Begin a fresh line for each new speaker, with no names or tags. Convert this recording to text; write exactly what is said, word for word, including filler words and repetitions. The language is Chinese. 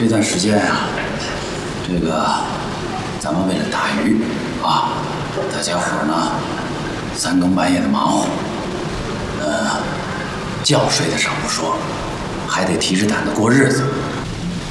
这段时间啊，这个咱们为了打鱼啊，大家伙儿呢三更半夜的忙活，呃，觉睡得少不说，还得提着胆子过日子。